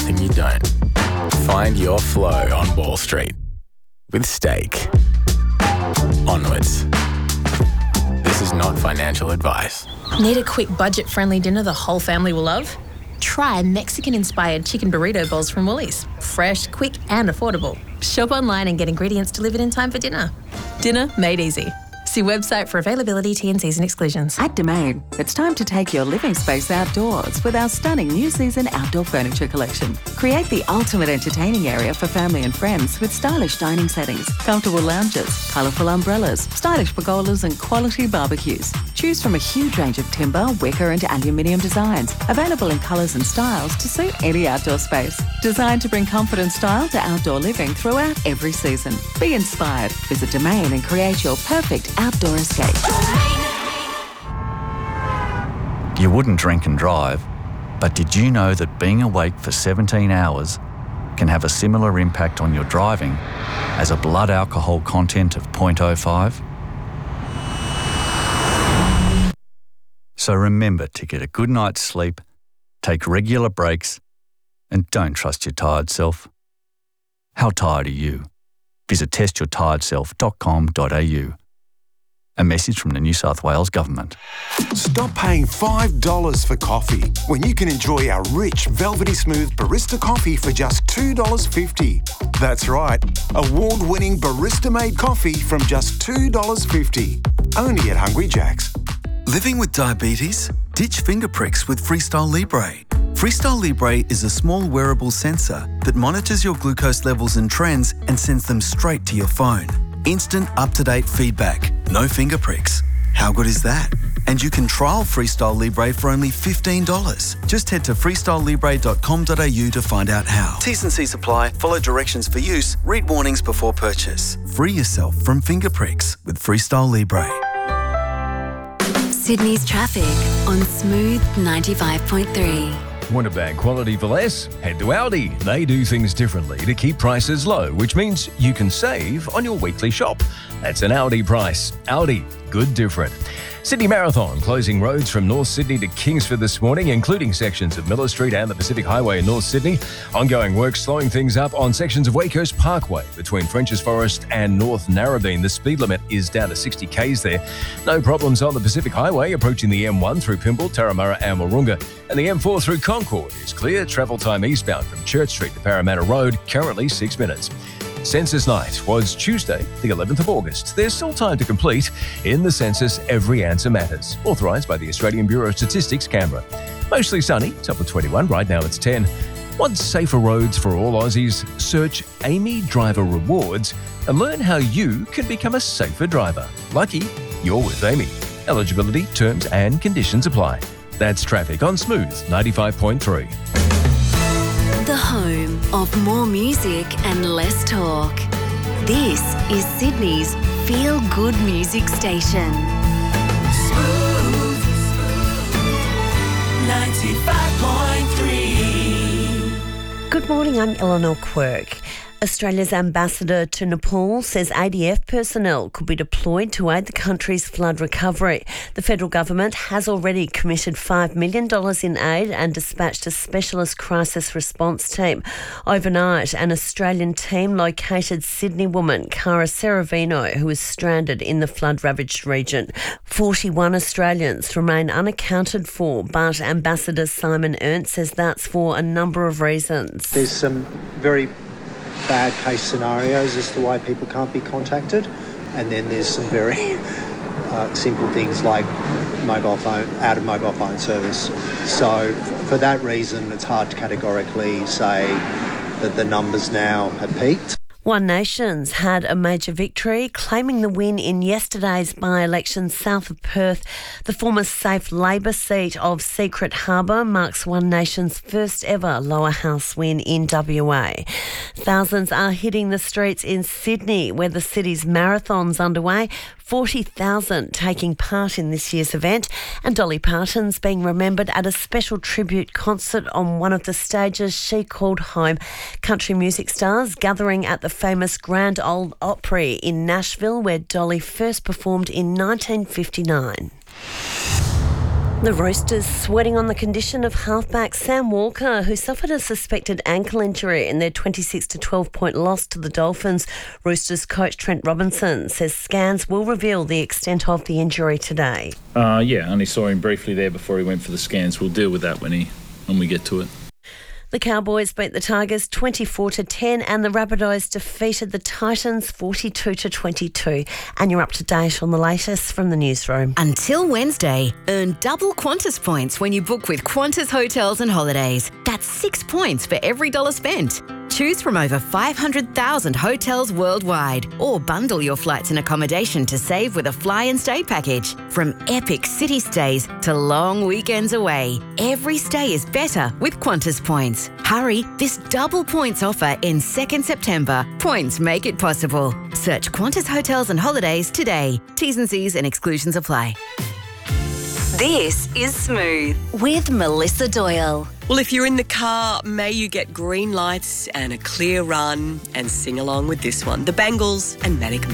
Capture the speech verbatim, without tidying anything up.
something you don't. Find your flow on Wall Street with Stake. Onwards. This is not financial advice. Need a quick budget-friendly dinner the whole family will love? Try Mexican-inspired chicken burrito bowls from Woolies. Fresh, quick and affordable. Shop online and get ingredients delivered in time for dinner. Dinner made easy. See website for availability, T and Cs and exclusions. At Domain, it's time to take your living space outdoors with our stunning new season outdoor furniture collection. Create the ultimate entertaining area for family and friends with stylish dining settings, comfortable lounges, colourful umbrellas, stylish pergolas and quality barbecues. Choose from a huge range of timber, wicker and aluminium designs, available in colours and styles to suit any outdoor space. Designed to bring comfort and style to outdoor living throughout every season. Be inspired. Visit Domain and create your perfect outdoor escape. You wouldn't drink and drive, but did you know that being awake for seventeen hours can have a similar impact on your driving as a blood alcohol content of zero point zero five? So remember to get a good night's sleep, take regular breaks, and don't trust your tired self. How tired are you? Visit test your tired self dot com dot a u. A message from the New South Wales Government. Stop paying five dollars for coffee when you can enjoy our rich, velvety smooth barista coffee for just two dollars fifty. That's right, award-winning barista-made coffee from just two dollars fifty. Only at Hungry Jack's. Living with diabetes? Ditch finger pricks with Freestyle Libre. Freestyle Libre is a small wearable sensor that monitors your glucose levels and trends and sends them straight to your phone. Instant, up-to-date feedback. No finger pricks. How good is that? And you can trial Freestyle Libre for only fifteen dollars. Just head to freestyle libre dot com dot a u to find out how. T's and C's apply. Follow directions for use. Read warnings before purchase. Free yourself from finger pricks with Freestyle Libre. Sydney's traffic on Smooth ninety-five point three. Want a bag quality for less? Head to Aldi. They do things differently to keep prices low, which means you can save on your weekly shop. That's an Aldi price. Aldi, good different. Sydney Marathon closing roads from North Sydney to Kingsford this morning, including sections of Miller Street and the Pacific Highway in North Sydney. Ongoing work slowing things up on sections of Wakehurst Parkway between Frenchs Forest and North Narrabeen. The speed limit is down to sixty kays there. No problems on the Pacific Highway approaching the M one through Pymble, Turramurra and Wahroonga. And the M four through Concord is clear. Travel time eastbound from Church Street to Parramatta Road, currently six minutes. Census night was Tuesday, the eleventh of August. There's still time to complete. In the census, every answer matters. Authorised by the Australian Bureau of Statistics, Canberra. Mostly sunny, top of twenty-one, right now it's ten. Want safer roads for all Aussies? Search Amy Driver Rewards and learn how you can become a safer driver. Lucky, you're with Amy. Eligibility, terms and conditions apply. That's traffic on Smooth ninety-five point three. The home of more music and less talk. This is Sydney's feel-good music station. Smooth ninety-five point three. Good morning, I'm Eleanor Quirk. Australia's ambassador to Nepal says A D F personnel could be deployed to aid the country's flood recovery. The federal government has already committed five million dollars in aid and dispatched a specialist crisis response team. Overnight, an Australian team located Sydney woman Cara Seravino, who is stranded in the flood-ravaged region. forty-one Australians remain unaccounted for, but Ambassador Simon Ernst says that's for a number of reasons. There's some very bad case scenarios as to why people can't be contacted, and then there's some very uh, simple things like mobile phone out of mobile phone service. So for that reason, it's hard to categorically say that the numbers now have peaked. One Nations had a major victory, claiming the win in yesterday's by-election south of Perth. The former safe Labor seat of Secret Harbour marks One Nation's first ever lower house win in W A. Thousands are hitting the streets in Sydney, where the city's marathon's underway. forty thousand taking part in this year's event, and Dolly Parton's being remembered at a special tribute concert on one of the stages she called home. Country music stars gathering at the famous Grand Ole Opry in Nashville, where Dolly first performed in nineteen fifty-nine. The Roosters sweating on the condition of halfback Sam Walker, who suffered a suspected ankle injury in their twenty-six to twelve point loss to the Dolphins. Roosters coach Trent Robinson says scans will reveal the extent of the injury today. Uh, yeah, I only saw him briefly there before he went for the scans. We'll deal with that when he when we get to it. The Cowboys beat the Tigers twenty-four to ten and the Rabbitohs defeated the Titans forty-two to twenty-two. And you're up to date on the latest from the newsroom. Until Wednesday, earn double Qantas points when you book with Qantas Hotels and Holidays. That's six points for every dollar spent. Choose from over five hundred thousand hotels worldwide or bundle your flights and accommodation to save with a fly and stay package. From epic city stays to long weekends away, every stay is better with Qantas points. Hurry, this double points offer ends second September. Points make it possible. Search Qantas Hotels and Holidays today. T's and C's and exclusions apply. This is Smooth with Melissa Doyle. Well, if you're in the car, may you get green lights and a clear run and sing along with this one. The Bangles and Manic